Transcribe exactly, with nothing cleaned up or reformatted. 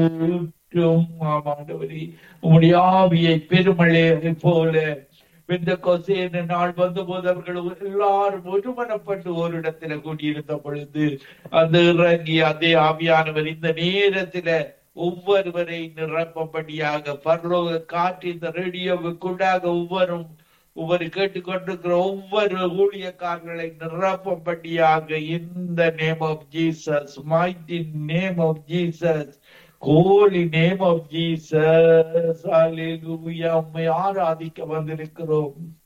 ஆமாண்டவரே, உம்முடைய ஆவியை பெருமழையை போல இந்த கொசேன நாள் வந்த போது அவர்கள் எல்லாரும் ஒருமனப்பட்டு ஒரு இடத்துல கூடியிருந்த பொழுது அந்த இறங்கி அதே ஆவியானவர் இந்த நேரத்துல ஒவ்வொருவரை நிரப்பபடியாக பரலோக காற்று இந்த ரேடியோவுக்குள்ளாக ஒவ்வொரும் ஒவ்வொரு கேட்டுக்கொண்டிருக்கிற ஒவ்வொரு ஊழியக்காரர்களை நிரப்பபடியாக இந்த name of Jesus, mighty name of Jesus, holy name of Jesus, hallelujah. உம்மை ஆராதிக்க வந்திருக்கிறோம்.